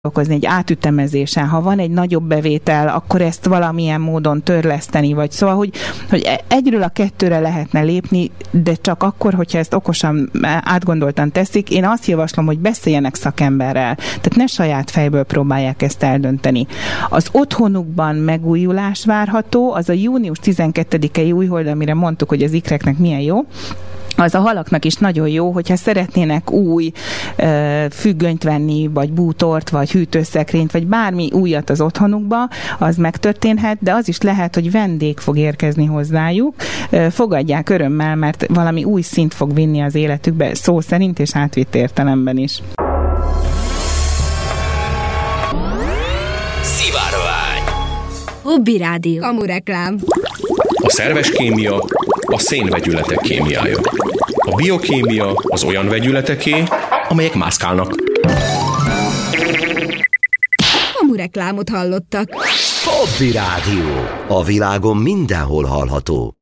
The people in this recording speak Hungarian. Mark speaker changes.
Speaker 1: okozni egy átütemezésen, ha van egy nagyobb bevétel, akkor ezt valamilyen módon törleszteni, vagy szóval, hogy egyről a kettőre lehetne lépni, de csak akkor, hogyha ezt okosan, átgondoltan teszik. Én azt javaslom, hogy beszéljenek szakemberrel, tehát ne saját fejből próbálják ezt eldönteni. Az otthonukban megújulás várható, az a június 12-i újhold, amire mondtuk, hogy az ikreknek milyen jó, az a halaknak is nagyon jó, hogyha szeretnének új függönyt venni, vagy bútort, vagy hűtőszekrényt, vagy bármi újat az otthonukba, az megtörténhet, de az is lehet, hogy vendég fog érkezni hozzájuk. Fogadják örömmel, mert valami új szint fog vinni az életükbe, szó szerint és átvitt értelemben is.
Speaker 2: Szivárvány.
Speaker 3: Hobby Rádió. Kamureklám.
Speaker 2: A szerves kémia a szénvegyületek kémiája. A biokémia az olyan vegyületeké, amelyek mászkálnak.
Speaker 3: Kamureklámot hallottak.
Speaker 4: Hobby Rádió. A világon mindenhol hallható.